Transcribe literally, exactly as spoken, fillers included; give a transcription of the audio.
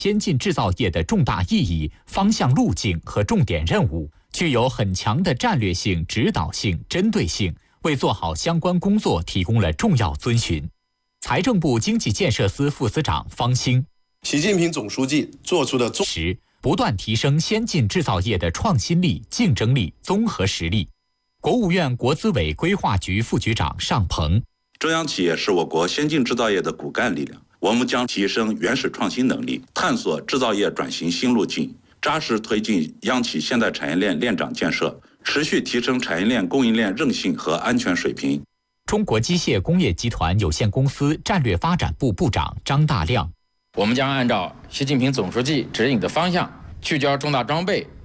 先进制造业的重大意义、方向路径和重点任务，具有很强的战略性、指导性、针对性，为做好相关工作提供了重要遵循。财政部经济建设司副司长方兴， 习近平总书记作出的重时，不断提升先进制造业的创新力、竞争力、综合实力。国务院国资委规划局副局长尚鹏， 中央企业是我国先进制造业的骨干力量，我们将提升原始创新能力，探索制造业转型新路径，扎实推进央企现代产业链链长建设，持续提升产业链供应链韧性和安全水平。 中国机械工业集团有限公司战略发展部部长张大亮， 我们将按照习近平总书记指引的方向，聚焦重大装备、